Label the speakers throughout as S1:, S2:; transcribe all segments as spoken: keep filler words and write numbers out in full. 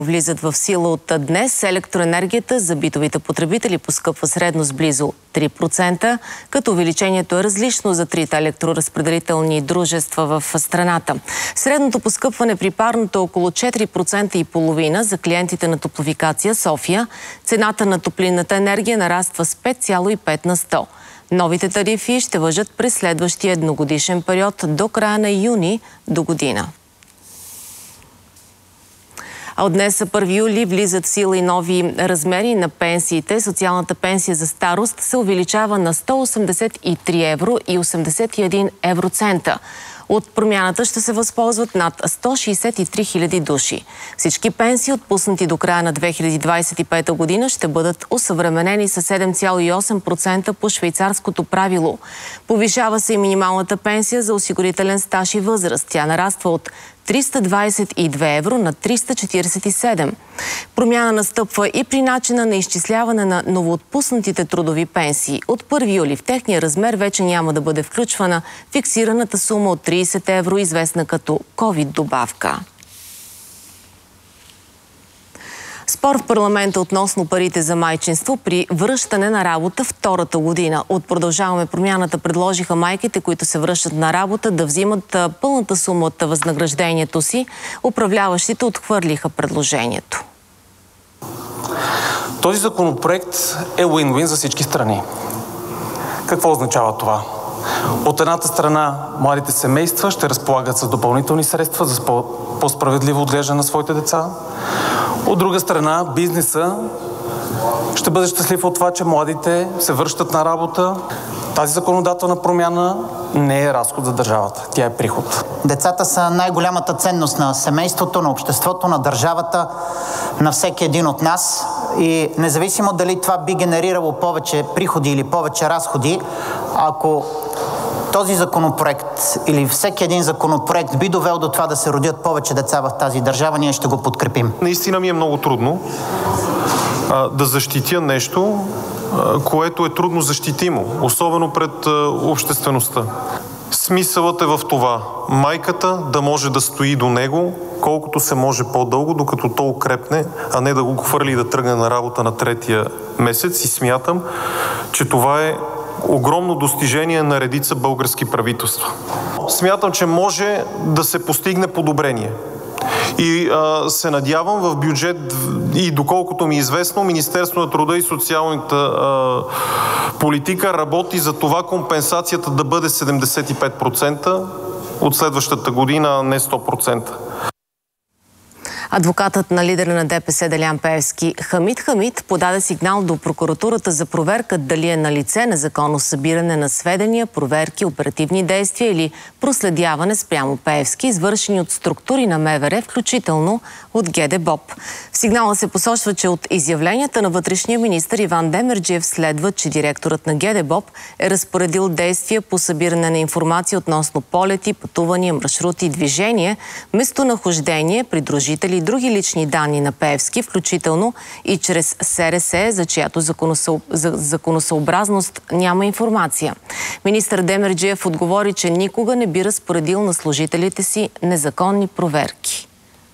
S1: Влизат в сила от днес. Електроенергията за битовите потребители поскъпва средно с близо три процента, като увеличението е различно за трите електроразпределителни дружества в страната. Средното поскъпване при парното е около четири процента и половина за клиентите на Топлофикация София. Цената на топлинната енергия нараства с пет цяло и пет на сто. Новите тарифи ще важат през следващия едногодишен период до края на юни до година. А от днес, първи юли, влизат в сила и нови размери на пенсиите. Социалната пенсия за старост се увеличава на сто осемдесет и три евро и осемдесет и един евроцента. От промяната ще се възползват над сто шейсет и три хиляди души. Всички пенсии, отпуснати до края на две хиляди двадесет и пета година, ще бъдат осъвременени с седем цяло и осем процента по швейцарското правило. Повишава се и минималната пенсия за осигурителен стаж и възраст. Тя нараства от триста двадесет и две евро на триста четиридесет и седем. Промяна настъпва и при начина на изчисляване на новоотпуснатите трудови пенсии. От първи юли в техния размер вече няма да бъде включвана фиксираната сума от тридесет евро, известна като ковид добавка. Спор в парламента относно парите за майчинство при връщане на работа втората година. От Продължаваме промяната предложиха майките, които се връщат на работа, да взимат пълната сума от възнаграждението си. Управляващите отхвърлиха предложението.
S2: Този законопроект е уин-уин за всички страни. Какво означава това? От едната страна, младите семейства ще разполагат с допълнителни средства за по-справедливо отглеждане на своите деца. От друга страна, бизнеса ще бъде щастлив от това, че младите се връщат на работа. Тази законодателна промяна не е разход за държавата, тя е приход.
S3: Децата са най-голямата ценност на семейството, на обществото, на държавата, на всеки един от нас. И независимо дали това би генерирало повече приходи или повече разходи, ако този законопроект или всеки един законопроект би довел до това да се родят повече деца в тази държава, ние ще го подкрепим.
S4: Наистина ми е много трудно а, да защитя нещо, а, което е трудно защитимо, особено пред а, обществеността. Смисълът е в това майката да може да стои до него колкото се може по-дълго, докато то укрепне, а не да го хвърли и да тръгне на работа на третия месец. И смятам, че това е огромно достижение на редица български правителства. Смятам, че може да се постигне подобрение. И а, се надявам в бюджет и доколкото ми е известно, Министерството на труда и социалната а, политика работи за това компенсацията да бъде седемдесет и пет процента от следващата година, а не сто процента.
S1: Адвокатът на лидера на ДПС Делян Пеевски Хамид Хамид подаде сигнал до прокуратурата за проверка дали е налице незаконно събиране на сведения, проверки, оперативни действия или проследяване спрямо Пеевски, извършени от структури на МВР, включително от ГДБОП. В сигнала се посочва, че от изявленията на вътрешния министър Иван Демерджиев следва, че директорът на ГДБОП е разпоредил действия по събиране на информация относно полети, пътувания, маршрути и движение, местонахождение, придружители и други лични данни на Пеевски, включително и чрез СРС, за чиято законосъ... за законосъобразност няма информация. Министър Демерджиев отговори, че никога не би разпоредил на служителите си незаконни проверки.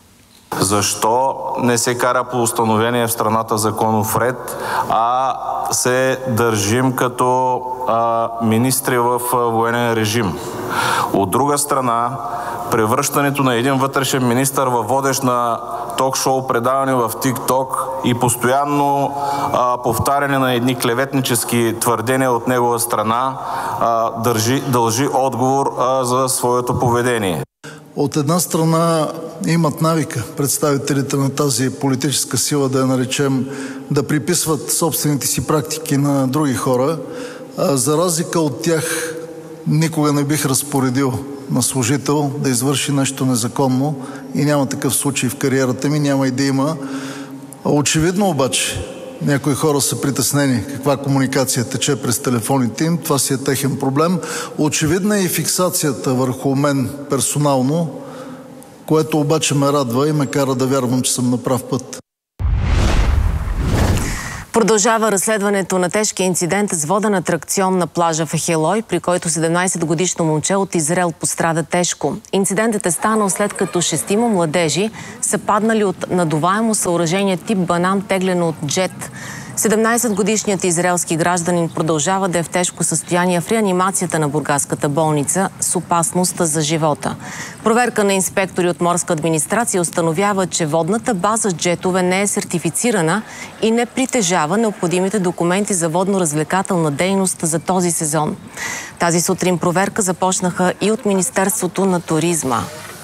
S5: Защо не се кара по установения в страната законов ред, а се държим като а, министри в а, военен режим? От друга страна, превръщането на един вътрешен министър във водещ на ток-шоу предаване в ТикТок и постоянно а, повтаряне на едни клеветнически твърдения от негова страна а, държи, дължи отговор а, за своето поведение.
S6: От една страна имат навика представителите на тази политическа сила, да я наречем, да приписват собствените си практики на други хора. А за разлика от тях никога не бих разпоредил на служител да извърши нещо незаконно и няма такъв случай в кариерата ми, няма и да има. Очевидно обаче някои хора са притеснени каква комуникация тече през телефоните им, това си е техен проблем. Очевидна е и фиксацията върху мен персонално, което обаче ме радва и ме кара да вярвам, че съм на прав път.
S1: Продължава разследването на тежкия инцидент с воден атракцион на плажа в Ахелой, при който седемнайсетгодишно момче от Израел пострада тежко. Инцидентът е станал след като шестима младежи са паднали от надуваемо съоръжение тип банан, теглено от джет. седемнайсетгодишният израелски гражданин продължава да е в тежко състояние в реанимацията на бургаската болница с опасност за живота. Проверка на инспектори от морска администрация установява, че водната база с джетове не е сертифицирана и не притежава необходимите документи за водно-развлекателна дейност за този сезон. Тази сутрин проверка започнаха и от Министерството на туризма.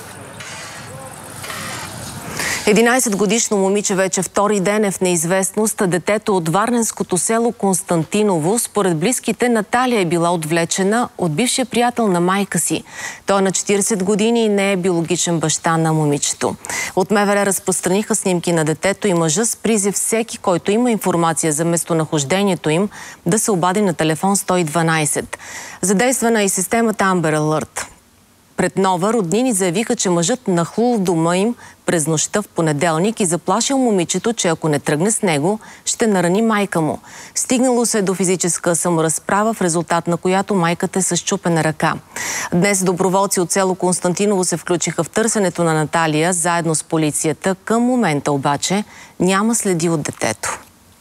S1: единайсетгодишно момиче вече втори ден е в неизвестност. Детето от варненското село Константиново, според близките, Наталия е била отвлечена от бившия приятел на майка си. Той е на четирийсет години и не е биологичен баща на момичето. От МВР разпространиха снимки на детето и мъжа с призив всеки, който има информация за местонахождението им, да се обади на телефон сто и дванайсет. Задействана е и системата Amber Alert. Пред Нова роднини заявиха, че мъжът нахлул в дома им през нощта в понеделник и заплашил момичето, че ако не тръгне с него, ще нарани майка му. Стигнало се до физическа саморазправа, в резултат на която майката е с счупена ръка. Днес доброволци от село Константиново се включиха в търсенето на Наталия заедно с полицията. Към момента обаче няма следи от детето.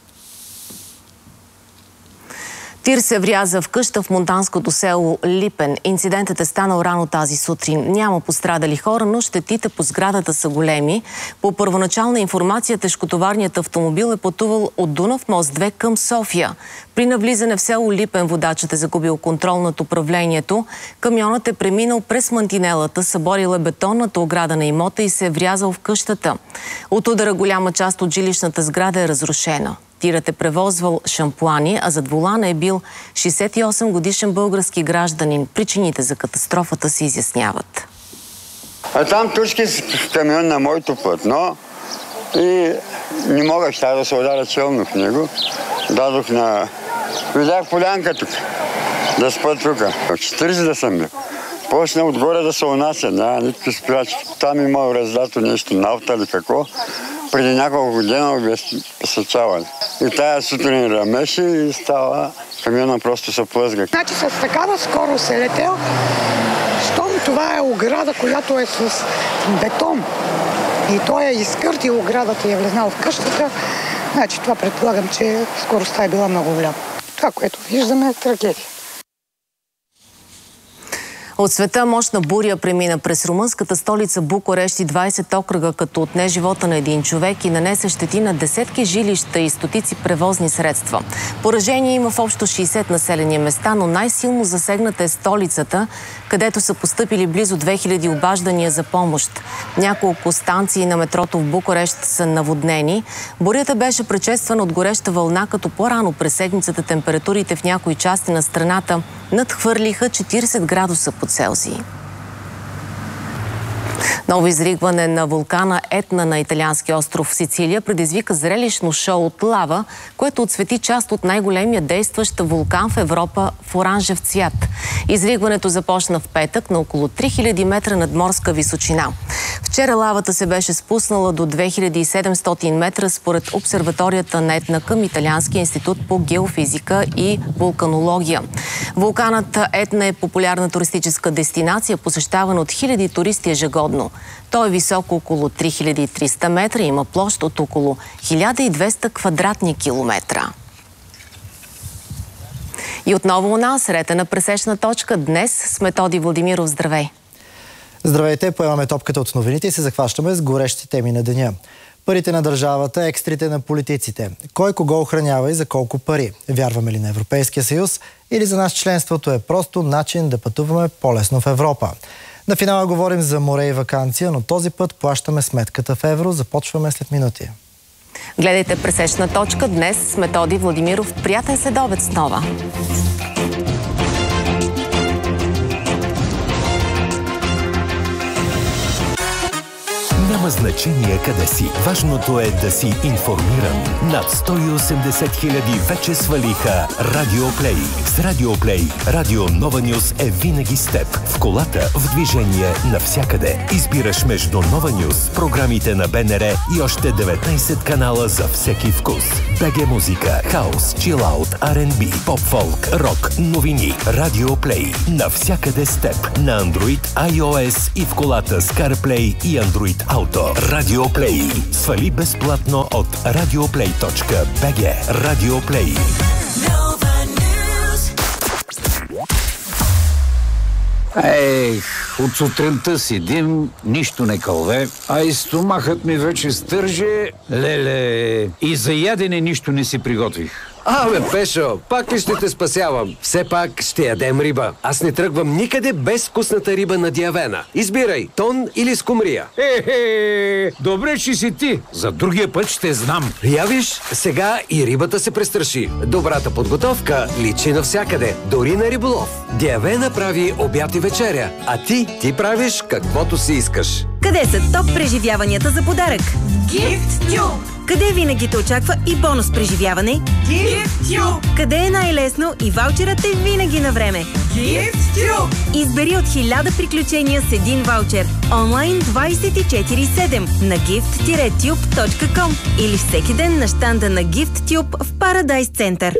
S1: Тир се вряза в къща в монтанското село Липен. Инцидентът е станал рано тази сутрин. Няма пострадали хора, но щетите по сградата са големи. По първоначална информация, тежкотоварният автомобил е пътувал от Дунав мост две към София. При навлизане в село Липен водачът е загубил контрол над управлението. Камионът е преминал през мантинелата, съборил е бетонната ограда на имота и се е врязал в къщата. От удара голяма част от жилищната сграда е разрушена. Тирът е превозвал шампуани, а зад волана е бил шейсет и осем годишен български гражданин. Причините за катастрофата се изясняват.
S7: А там турски камион на моето пътно и не мога ща да се ударя челно в него. Дадох на... Видях полянка тук, да спа тук. четирийсет да съм бил. Почна отгоре да се унася, няма никакви спирачки. Там има раздато нещо, нафта или какво. Преди няколко година обесъчавали. И тая сутрин рамеше и става, камиона просто се плъзга.
S8: Значи с такава скорост е летел, щом това е ограда, която е с бетон. И той е изкъртил оградата и е влезнал в къщата. Значи това предполагам, че скоростта е била много голяма. Това, което виждаме, е трагедия.
S1: От света мощна буря премина през румънската столица Букурещ и двайсет окръга, като отне живота на един човек и нанесе щети на десетки жилища и стотици превозни средства. Поражение има в общо шейсет населени места, но най-силно засегната е столицата, където са постъпили близо две хиляди обаждания за помощ. Няколко станции на метрото в Букурещ са наводнени. Бурята беше предшествана от гореща вълна, като по-рано през седмицата температурите в някои части на страната надхвърлиха четирийсет градуса по Целзий. Ново изригване на вулкана Етна на италиански остров Сицилия предизвика зрелищно шоу от лава, което отсвети част от най-големия действащ вулкан в Европа в оранжев цвят. Изригването започна в петък на около три хиляди метра надморска височина. Вчера лавата се беше спуснала до две хиляди и седемстотин метра според обсерваторията на Етна към Италианския институт по геофизика и вулканология. Вулканът Етна е популярна туристическа дестинация, посещавана от хиляди туристи ежегодно. Той е висок около три хиляди и триста метра и има площ от около хиляда и двеста квадратни километра. И отново у нас, ред на пресечна точка. Днес с Методи Владимиров. Здравей!
S9: Здравейте! Поемаме топката от новините и се захващаме с горещи теми на деня. Парите на държавата, екстрите на политиците. Кой кого охранява и за колко пари? Вярваме ли на Европейския съюз или за нас членството е просто начин да пътуваме по-лесно в Европа? На финала говорим за море и ваканция, но този път плащаме сметката в евро. Започваме след минути.
S1: Гледайте пресечна точка днес с Методи Владимиров. Приятен следобед с Нова!
S10: Няма значение къде си. Важното е да си информиран. Над сто и осемдесет хиляди вече свалиха Радио Плей. С Радио Плей, Радио Нова Нюз е винаги с теб. В колата, в движение, навсякъде. Избираш между Нова Нюз, програмите на БНР и още деветнайсет канала за всеки вкус. БГ музика, хаус, чилаут, Ар енд Би, поп-фолк, рок, новини. Радио Плей. Навсякъде с теб. На Android, iOS и в колата с CarPlay и Android Auto. Радио Плей. Свали безплатно от радиоплей точка би джи. Радио Плей.
S11: Ех, от сутринта седим, нищо не кълве, а и стомахът ми вече стърже. Леле, и за ядене нищо не си приготвих.
S12: Абе, Пешо, пак ли ще те спасявам? Все пак ще ядем риба. Аз не тръгвам никъде без вкусната риба на Диавена. Избирай, тон или скумрия.
S11: Е-хе, добре, че си ти. За другия път ще знам.
S12: Явиш, сега и рибата се престраши. Добрата подготовка личи навсякъде, дори на риболов. Диавена прави обяд и вечеря, а ти, ти правиш каквото си искаш.
S13: Къде са топ преживяванията за подарък? GiftTube! Къде винаги те очаква и бонус преживяване? GiftTube! Къде е най-лесно и ваучерът е винаги на време? GiftTube! Избери от хиляда приключения с един ваучер. Онлайн двайсет и четири седем на gift tube точка ком или всеки ден на щанда на GiftTube в Парадайс Център.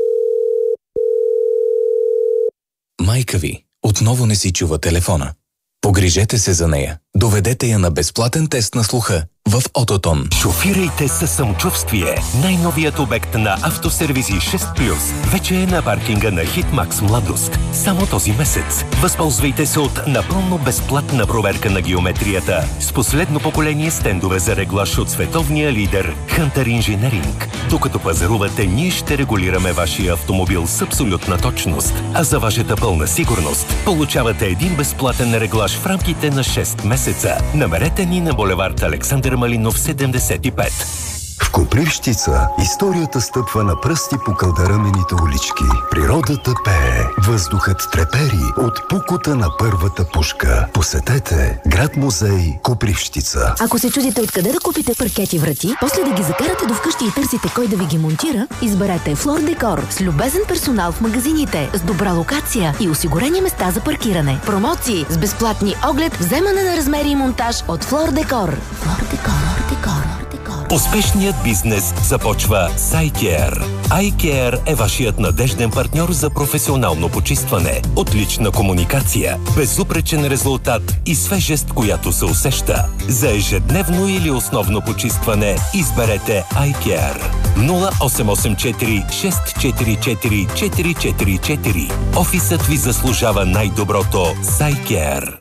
S14: Майка ви отново не си чува телефона. Погрижете се за нея. Доведете я на безплатен тест на слуха в Ототон.
S10: Шофирайте със самочувствие. Най-новият обект на Автосервизи шест плюс вече е на паркинга на Хитмакс Младост. Само този месец. Възползвайте се от напълно безплатна проверка на геометрията с последно поколение стендове за реглаж от световния лидер Hunter Engineering. Докато пазарувате, ние ще регулираме вашия автомобил с абсолютна точност. А за вашата пълна сигурност получавате един безплатен реглаж в рамките на шест месеца. Намерете ни на булевард Александър Малинов седемдесет и пет.
S15: В Копривщица историята стъпва на пръсти по кълдарамените улички. Природата пее, въздухът трепери от пукота на първата пушка. Посетете град-музей Копривщица.
S16: Ако се чудите откъде да купите паркети врати, после да ги закарате до вкъщи и търсите кой да ви ги монтира, изберете Флор Декор с любезен персонал в магазините, с добра локация и осигурени места за паркиране. Промоции с безплатни оглед, вземане на размери и монтаж от Флор Декор. Флор Декор, Декор.
S10: Успешният бизнес започва с iCare. iCare е вашият надежден партньор за професионално почистване, отлична комуникация, безупречен резултат и свежест, която се усеща. За ежедневно или основно почистване изберете iCare. нула осем осем четири шест четири четири четири четири четири. Офисът ви заслужава най-доброто с iCare.